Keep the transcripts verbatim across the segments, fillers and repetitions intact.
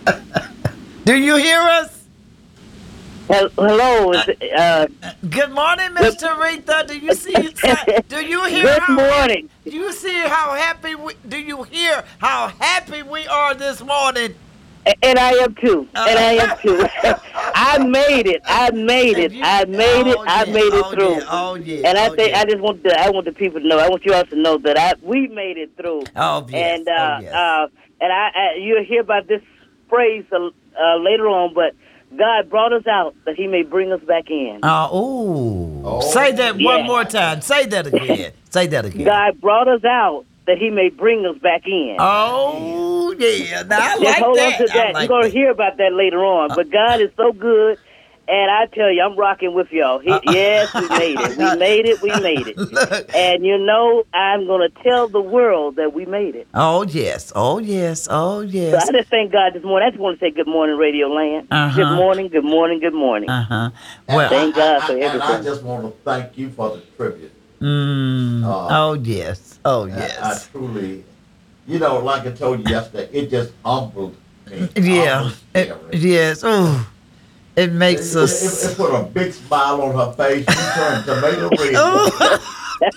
Do you hear us? Hello. Uh, Good morning, Miss Teresa. Do you see? Do you hear? Good how, morning. Do you see how happy? We, do you hear how happy we are this morning? And I am too. And I am too. I made it. I made it. You, I made it. oh, I yeah, made it oh, through. Yeah, oh yeah. And I oh, think yeah. I just want the I want the people to know. I want you all to know that I we made it through. Oh yes. And uh, oh, yes. uh, and I, I you'll hear about this phrase uh, uh, later on, but God brought us out that He may bring us back in. Uh, ooh. Oh, Say that yeah. one more time. Say that again. Say that again. God brought us out that He may bring us back in. Oh yeah. Now I Just like hold that. on to that. I like You're going to that. hear about that later on. But God is so good. And I tell you, I'm rocking with y'all. He, yes, we made it. We made it. We made it. Look. And you know, I'm going to tell the world that we made it. Oh yes. Oh yes. Oh So yes. I just thank God this morning. I just want to say good morning, Radio Land. Uh-huh. Good morning, good morning, good morning. Uh huh. And Well. Thank I- God I- for and everything. I just want to thank you for the tribute. Mm, Uh, oh yes. Oh And yes. I truly, you know, like I told you yesterday, it just humbled me. Yeah. Humbled It- Sherry. yes. Oh, it makes It, us. it, it put a big smile on her face. She turned tomato red. Oh,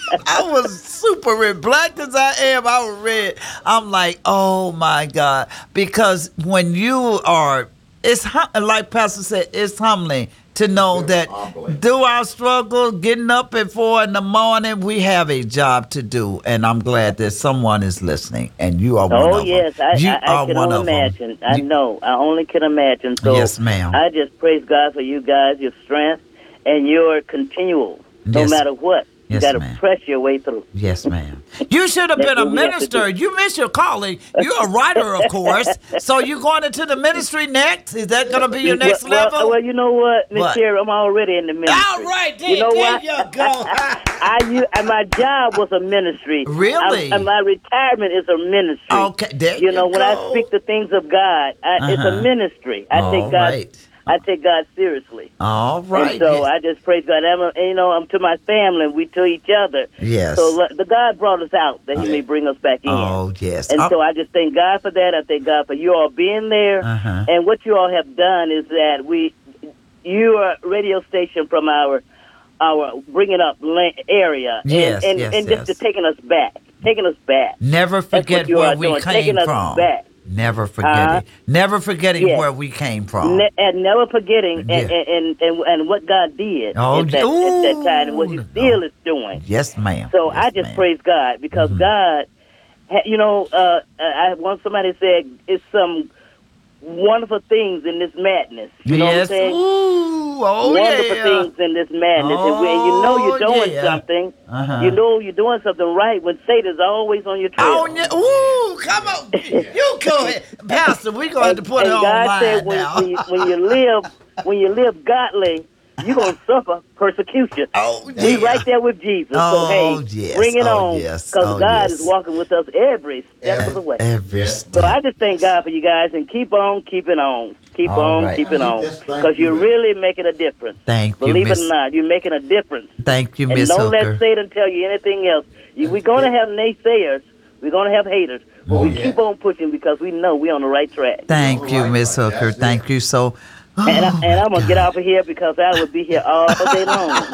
I was super red, black as I am. I was red. I'm like, oh my God, because when you are, it's hum- like Pastor said, it's humbling to know Very that humbling. through our struggle, getting up at four in the morning, we have a job to do, and I'm glad that someone is listening, and you are one Oh, of yes. them. I, you I, I are can one only of them. imagine. I You- know. I only can imagine. So Yes, ma'am. I just praise God for you guys, your strength, and your continual, no Yes. matter what. You Yes, got to ma'am. press your way through. Yes, ma'am. You should have That's been a what we have to minister. do. You missed your calling. You're a writer, of course. So you going into the ministry next? Is that going to be your next well, level? Well, well, you know what, Miss What? Sherry, I'm already in the ministry. All right, there you know there what? you go. I, you, and my job was a ministry. Really? I, and my retirement is a ministry. Okay, there You you know, when go. I speak the things of God, I, it's Uh-huh. a ministry. I All take God. right. I take God seriously. All right. And so yes. I just praise God. I'm, a- you know, I'm to my family. We to each other. Yes. So lo- the God brought us out that He may bring us back in. Oh, yes. And Oh, so I just thank God for that. I thank God for you all being there. Uh-huh. And what you all have done is that we, you are a radio station from our, our bringing up la- area. Yes, and, and, yes, and just yes. to taking us back, taking us back. Never That's what forget you where are we doing, came taking us from. back. Never forgetting. Uh-huh. Never forgetting Yes. where we came from. Ne- and never forgetting and, Yeah. and, and, and, and what God did Oh, at, that, at that time and what He ooh, still no. is doing. Yes, ma'am. So Yes, I just ma'am. praise God because Mhm. God, ha- you know, uh, I once somebody said it's some wonderful things in this madness. You know yes. what I'm saying? Ooh, oh, wonderful yeah. things in this madness, and when you know you're Oh, doing yeah. something, Uh-huh. you know you're doing something right. When Satan's always on your trail. On your, ooh, come on. You go ahead. Pastor, we're going to have to put and it God online said when, now. when, you, when you live when you live godly, you're gonna suffer persecution. Oh, We yeah. right there with Jesus. Oh, so hey, yes. bring it Oh, on, yes. because Oh, God yes. is walking with us every step of the way. Every Yeah. step. So I just thank God for you guys and keep on keeping on, keep All on right. keeping on, Yes, thank because you're you. really making a difference. Thank you, Believe it Miss. or not, you're making a difference. Thank you, And Miss don't Hooker. let Satan tell you anything else. You, we're gonna have naysayers. We're gonna have haters. But Oh, we yeah. keep on pushing because we know we're on the right track. Thank you, Right, Miss right. Hooker. That's Thank it. you so. Oh, And, I, and I'm my gonna get God. off of here because I would be here all day long,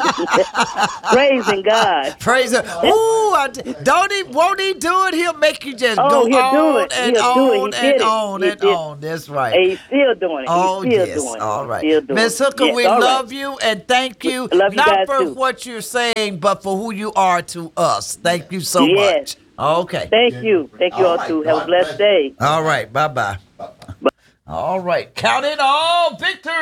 praising God. Praise Him. Ooh, I t- don't he? Won't he do it? He'll make you just Oh, go he'll do on it. and He'll do it. He on did and it. on He and did. on. That's right. And he's still doing it. Oh, he's still yes. doing it. All He's right. still doing Miss it. Hooker, Yes, we all right. love you and thank you. Love you Not guys, for too. what you're saying, but for who you are to us. Thank you so Yes. much. Okay. Thank you. Thank you All all right. too. Have a God blessed bless you. day. All right. Bye-bye. All right. Count it all victory.